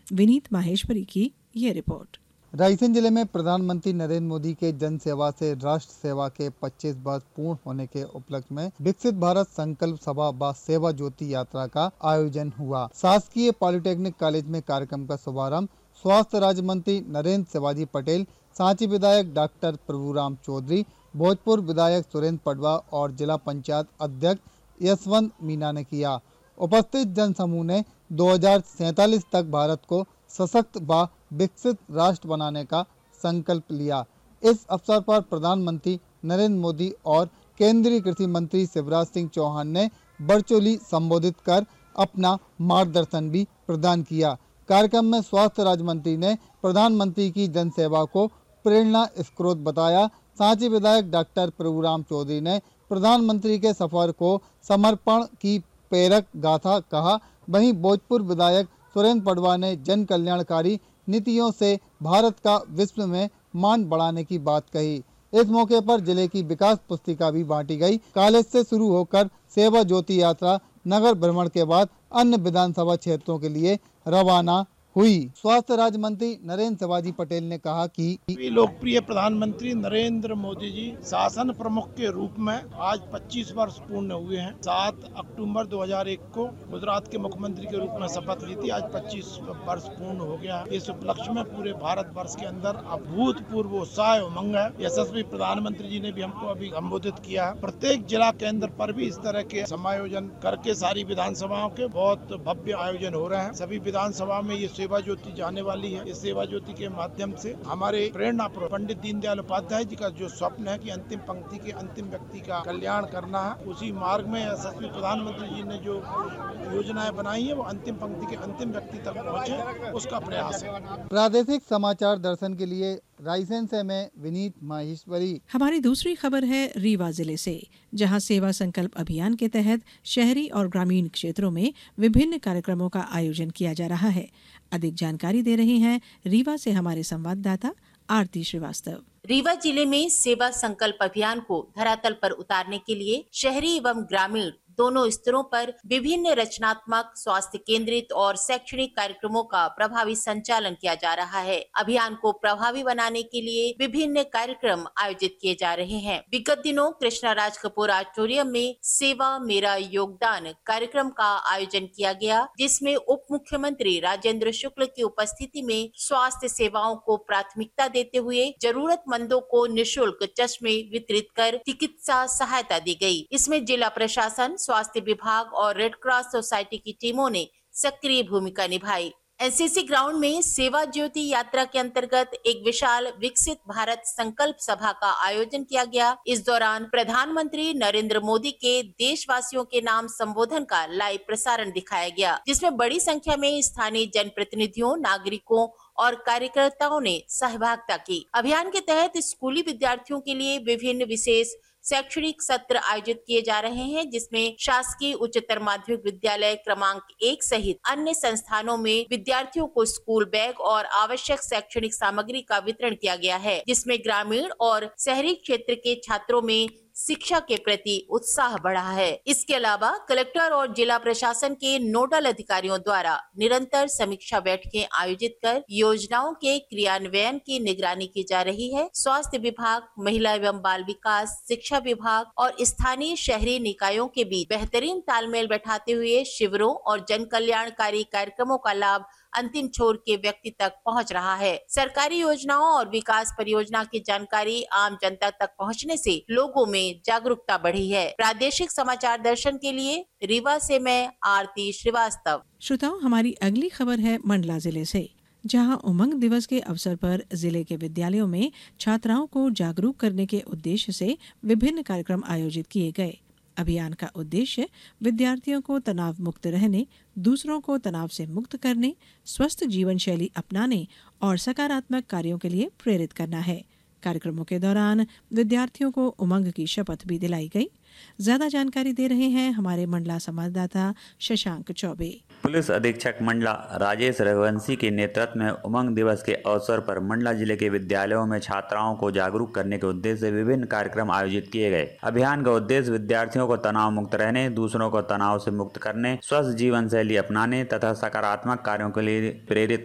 विनीत माहेश्वरी की ये रिपोर्ट। रायसेन जिले में प्रधानमंत्री नरेंद्र मोदी के जन सेवा से राष्ट्र सेवा के 25 वर्ष पूर्ण होने के उपलक्ष्य में विकसित भारत संकल्प सभा व सेवा ज्योति यात्रा का आयोजन हुआ। शासकीय पॉलिटेक्निक कॉलेज में कार्यक्रम का शुभारंभ स्वास्थ्य राज्य मंत्री नरेंद्र शिवाजी पटेल, सांची विधायक डॉक्टर प्रभुराम चौधरी, भोजपुर विधायक सुरेंद्र पडवा और जिला पंचायत अध्यक्ष यशवंत मीना ने किया। उपस्थित जन समूह ने 2047 तक भारत को सशक्त व विकसित राष्ट्र बनाने का संकल्प लिया। इस अवसर पर प्रधानमंत्री नरेंद्र मोदी और केंद्रीय कृषि मंत्री शिवराज सिंह चौहान ने वर्चुअली संबोधित कर अपना मार्गदर्शन भी प्रदान किया। कार्यक्रम में स्वास्थ्य राज्य मंत्री ने प्रधानमंत्री की जनसेवा को प्रेरणा स्रोत बताया। सांची विधायक डॉक्टर प्रभुराम चौधरी ने प्रधानमंत्री के सफर को समर्पण की प्रेरक गाथा कहा। वहीं भोजपुर विधायक सुरेंद्र पडवा ने जन कल्याणकारी नीतियों से भारत का विश्व में मान बढ़ाने की बात कही। इस मौके पर जिले की विकास पुस्तिका भी बांटी गई। कॉलेज से शुरू होकर सेवा ज्योति यात्रा नगर भ्रमण के बाद अन्य विधानसभा क्षेत्रों के लिए रवाना हुई। स्वास्थ्य राज्य मंत्री नरेंद्र शिवाजी पटेल ने कहा कि लोकप्रिय प्रधानमंत्री नरेंद्र मोदी जी शासन प्रमुख के रूप में आज 25 वर्ष पूर्ण हुए हैं। 7 अक्टूबर 2001 को गुजरात के मुख्यमंत्री के रूप में शपथ ली थी। आज 25 वर्ष पूर्ण हो गया। इस उपलक्ष्य में पूरे भारत वर्ष के अंदर अभूतपूर्व उत्साह उमंग है। यशस्वी प्रधानमंत्री जी ने भी हमको अभी संबोधित किया है। प्रत्येक जिला केंद्र पर भी इस तरह के समायोजन करके सारी विधानसभाओं के बहुत भव्य आयोजन हो रहे हैं। सभी विधानसभा में ये सेवा ज्योति जाने वाली है। इस सेवा ज्योति के माध्यम से हमारे प्रेरणा पंडित दीनदयाल उपाध्याय जी का जो स्वप्न है कि अंतिम पंक्ति के अंतिम व्यक्ति का कल्याण करना है, उसी मार्ग में यशस्वी प्रधानमंत्री जी ने जो योजनाएं बनाई है वो अंतिम पंक्ति के अंतिम व्यक्ति तक पहुंचे, उसका प्रयास है। प्रादेशिक समाचार दर्शन के लिए रायसेन से मैं विनीत माहेश्वरी। हमारी दूसरी खबर है रीवा जिले से, जहां सेवा संकल्प अभियान के तहत शहरी और ग्रामीण क्षेत्रों में विभिन्न कार्यक्रमों का आयोजन किया जा रहा है। अधिक जानकारी दे रहे हैं रीवा से हमारे संवाददाता आरती श्रीवास्तव। रीवा जिले में सेवा संकल्प अभियान को धरातल पर उतारने के लिए शहरी एवं ग्रामीण दोनों स्तरों पर विभिन्न रचनात्मक, स्वास्थ्य केंद्रित और शैक्षणिक कार्यक्रमों का प्रभावी संचालन किया जा रहा है। अभियान को प्रभावी बनाने के लिए विभिन्न कार्यक्रम आयोजित किए जा रहे हैं। विगत दिनों कृष्णा राज कपूर ऑडिटोरियम में सेवा मेरा योगदान कार्यक्रम का आयोजन किया गया, जिसमें उप मुख्यमंत्री राजेंद्र शुक्ल की उपस्थिति में स्वास्थ्य सेवाओं को प्राथमिकता देते हुए जरूरतमंदों को निःशुल्क चश्मे वितरित कर चिकित्सा सहायता दी गई। इसमें जिला प्रशासन, स्वास्थ्य विभाग और रेड क्रॉस सोसाइटी की टीमों ने सक्रिय भूमिका निभाई। एनसीसी ग्राउंड में सेवा ज्योति यात्रा के अंतर्गत एक विशाल विकसित भारत संकल्प सभा का आयोजन किया गया। इस दौरान प्रधानमंत्री नरेंद्र मोदी के देशवासियों के नाम संबोधन का लाइव प्रसारण दिखाया गया, जिसमें बड़ी संख्या में स्थानीय जनप्रतिनिधियों, नागरिकों और कार्यकर्ताओं ने सहभागिता की। अभियान के तहत स्कूली विद्यार्थियों के लिए विभिन्न विशेष शैक्षणिक सत्र आयोजित किए जा रहे हैं, जिसमें शासकीय उच्चतर माध्यमिक विद्यालय क्रमांक 1 सहित अन्य संस्थानों में विद्यार्थियों को स्कूल बैग और आवश्यक शैक्षणिक सामग्री का वितरण किया गया है, जिसमें ग्रामीण और शहरी क्षेत्र के छात्रों में शिक्षा के प्रति उत्साह बढ़ा है। इसके अलावा कलेक्टर और जिला प्रशासन के नोडल अधिकारियों द्वारा निरंतर समीक्षा बैठकें आयोजित कर योजनाओं के क्रियान्वयन की निगरानी की जा रही है। स्वास्थ्य विभाग, महिला एवं बाल विकास, शिक्षा विभाग और स्थानीय शहरी निकायों के बीच बेहतरीन तालमेल बैठाते हुए शिविरों और जन कल्याणकारी कार्यक्रमों का लाभ अंतिम छोर के व्यक्ति तक पहुंच रहा है। सरकारी योजनाओं और विकास परियोजना की जानकारी आम जनता तक पहुंचने से लोगों में जागरूकता बढ़ी है। प्रादेशिक समाचार दर्शन के लिए रीवा से मैं आरती श्रीवास्तव। श्रोताओं, हमारी अगली खबर है मंडला जिले से, जहां उमंग दिवस के अवसर पर जिले के विद्यालयों में छात्राओं को जागरूक करने के उद्देश्य से विभिन्न कार्यक्रम आयोजित किए गए। अभियान का उद्देश्य विद्यार्थियों को तनाव मुक्त रहने, दूसरों को तनाव से मुक्त करने, स्वस्थ जीवन शैली अपनाने और सकारात्मक कार्यों के लिए प्रेरित करना है। कार्यक्रमों के दौरान विद्यार्थियों को उमंग की शपथ भी दिलाई गई। ज्यादा जानकारी दे रहे हैं हमारे मंडला संवाददाता शशांक चौबे। पुलिस अधीक्षक मंडला राजेश रघुवंशी के नेतृत्व में उमंग दिवस के अवसर पर मंडला जिले के विद्यालयों में छात्राओं को जागरूक करने के उद्देश्य से विभिन्न कार्यक्रम आयोजित किए गए। अभियान का उद्देश्य विद्यार्थियों को तनाव मुक्त रहने, दूसरों को तनाव से मुक्त करने, स्वस्थ जीवन शैली अपनाने तथा सकारात्मक कार्यों के लिए प्रेरित